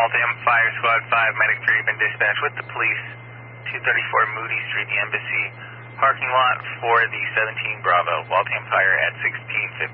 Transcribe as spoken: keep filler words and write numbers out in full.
Waltham Fire Squad five, medic three, been dispatched with the police, two thirty-four Moody Street, the Embassy, parking lot for the seventeen Bravo, Waltham Fire at sixteen fifty.